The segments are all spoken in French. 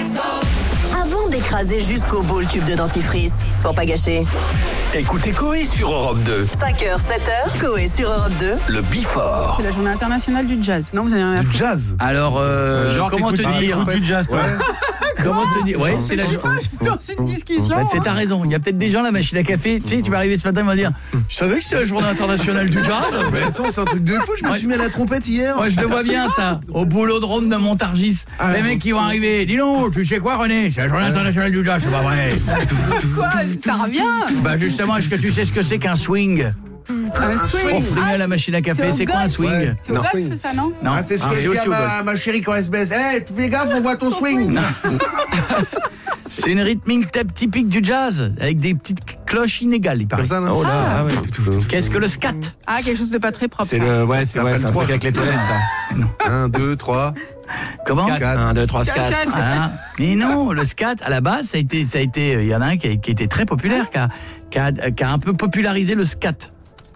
Avant d'écraser jusqu'au bout le tube de dentifrice, pour pas gâcher. Écoutez Coé sur Europe 2. 5h, 7h, Coé sur Europe 2. Le Before. C'est la journée internationale du jazz. Non, vous avez rien à Du foutre. jazz. Alors, comment te dire du jazz, toi. Comment te dire Ouais, c'est la Je sais pas, je lance une discussion. Bah, t'as raison, il y a peut-être des gens à la machine à café, tu sais, tu vas arriver ce matin, ils vont dire « Je savais que c'était la journée internationale du jazz !» Mais attends, c'est un truc de fou, je me suis mis à la trompette hier. Moi, je le vois bien, ça, au boulodrome de Montargis. Les mecs qui vont arriver, dis donc, tu sais quoi, René? C'est la journée internationale du jazz, c'est pas vrai. Quoi? Ça revient. Bah, justement, est-ce que tu sais ce que c'est qu'un swing? Un Pour swing. frimer à la machine à café, c'est c'est au quoi un golf. swing? Ouais. C'est au golf, ça, non? Non, Ah, c'est ce que je dis aussi à au golf. ma chérie quand elle se baisse. Hey, tu fais gaffe, on voit ton swing. C'est une rythmique typique du jazz, avec des petites cloches inégales, il paraît. Comme ça, non? Oh là, Qu'est-ce que le scat? Ah, quelque chose de pas très propre. c'est ça. le, ouais, c'est Après ouais, le c'est un trois, truc avec les fenêtres, ça. 1, 2, 3, Comment? 4. 1, 2, 3, Scat, 4. scat. Voilà. Mais non, le scat, à la base, ça a été, il y en a un qui était très populaire, qui a un peu popularisé le scat.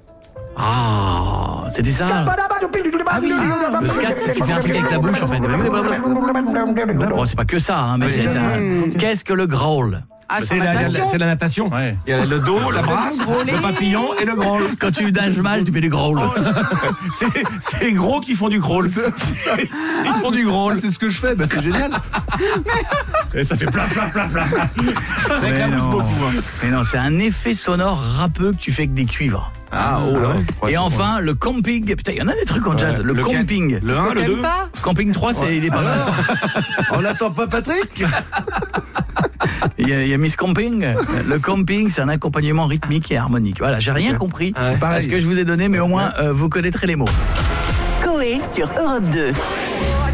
Ah, c'était ça. Ah oui, le scat, c'est tu fais un truc avec la bouche, en fait. Bon, c'est pas que ça, hein, mais c'est ça. Qu'est-ce que le growl? Ah, C'est la natation. Ouais. Il y a le dos, la brasse, grôler. le papillon et le growl. Quand tu nages mal, tu fais du growl. C'est les gros qui font du growl. Ils font du Ah, growl. c'est ce que je fais, bah c'est génial. Et ça fait plat. Ça Mais éclabousse non. beaucoup. Hein. Mais non, c'est un effet sonore râpeux que tu fais avec des cuivres. Ah, oh là. Et enfin, le camping. Putain, il y en a des trucs en jazz. Le Lequel? camping. Le 1, le 2. T'aimes pas? Camping 3, il est pas mal. On n'attend pas Patrick. Il y a Miss Camping. Le camping, c'est un accompagnement rythmique et harmonique. Voilà, j'ai rien compris à Pareil. ce que je vous ai donné, mais au moins, vous connaîtrez les mots. Coé sur Europe 2.